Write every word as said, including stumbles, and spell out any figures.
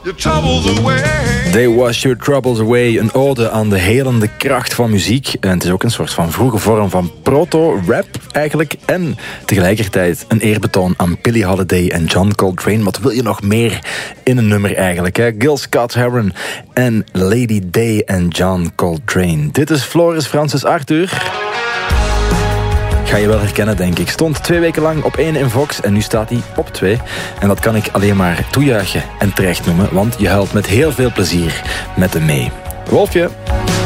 Your troubles away. They wash your troubles away. Een ode aan de helende kracht van muziek. En het is ook een soort van vroege vorm van proto-rap eigenlijk. En tegelijkertijd een eerbetoon aan Billie Holiday en John Coltrane. Wat wil je nog meer in een nummer eigenlijk? Hè? Gil Scott-Heron en Lady Day en John Coltrane. Dit is Floris Francis Arthur. Ga je wel herkennen, denk ik. Stond twee weken lang op één in Vox en nu staat hij op twee. En dat kan ik alleen maar toejuichen en terecht noemen, want je huilt met heel veel plezier met hem mee. Wolfje.